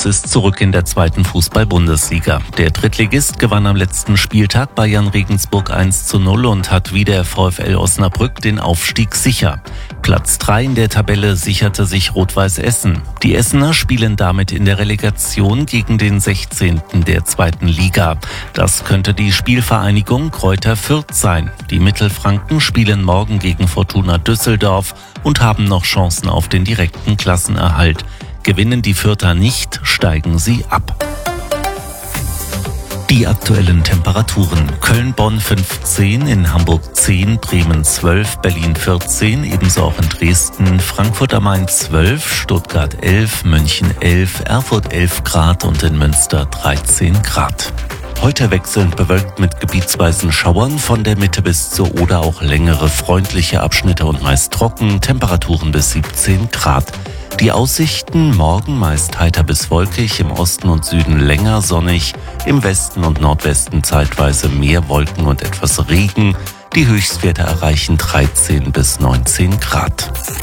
Mainz ist zurück in der zweiten Fußball-Bundesliga. Der Drittligist gewann am letzten Spieltag bei Jan Regensburg 1:0 und hat wie der VfL Osnabrück den Aufstieg sicher. Platz 3 in der Tabelle sicherte sich Rot-Weiß Essen. Die Essener spielen damit in der Relegation gegen den 16. der zweiten Liga. Das könnte die Spielvereinigung Greuther Fürth sein. Die Mittelfranken spielen morgen gegen Fortuna Düsseldorf und haben noch Chancen auf den direkten Klassenerhalt. Gewinnen die Fürther nicht, steigen sie ab. Die aktuellen Temperaturen: Köln-Bonn 15, in Hamburg 10, Bremen 12, Berlin 14, ebenso auch in Dresden, Frankfurt am Main 12, Stuttgart 11, München 11, Erfurt 11 Grad und in Münster 13 Grad. Heute wechselnd bewölkt mit gebietsweisen Schauern, von der Mitte bis zur Oder auch längere freundliche Abschnitte und meist trocken, Temperaturen bis 17 Grad. Die Aussichten: morgen meist heiter bis wolkig, im Osten und Süden länger sonnig, im Westen und Nordwesten zeitweise mehr Wolken und etwas Regen. Die Höchstwerte erreichen 13 bis 19 Grad.